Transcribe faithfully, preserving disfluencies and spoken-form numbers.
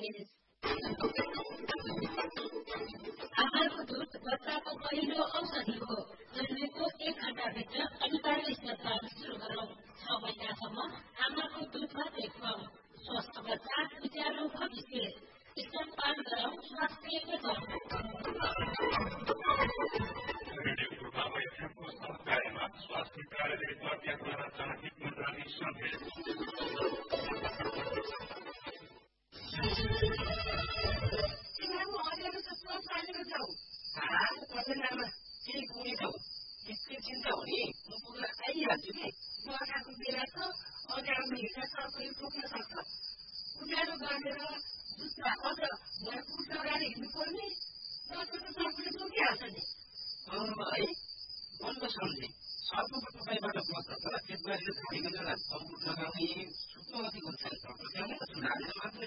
आमाको दुध बच्चाको पहिलो औषधि हो। जन्मेको एक घण्टाभित्र अनिवार्य स्तनपान सुरु गरौँ। छ महिनासम्म आमाको दुध मात्रै खुवाऊ। स्वस्थ बच्चा उज्यालो भविष्य। स्तनपान गरौँ, स्वास्थ्य बचाऊ। स्वास्थ्य कार्यालय द्वारा जनहित मन्त्रालय सन्देश। केही कुनै छौ चिन्ता हो नि म पुग्न आइहाल्छु कि बर्खाको बेला छ अँध्यारोमा हिँड्दा सर्पले टोक्न सक्छ उज्यालो गरेर जुत्ता अझ भरपुर लगाएर हिँड्नुपर्ने नत्र त सर्पले टोकिहाल्छ नि है बन्द सम्झे सर्पको टोकाइबाट बस्छ तर खेतबारीले धानेको बेला अङ्कुर लगाउने सुत्नु अति हुन्छ नानीले मात्रै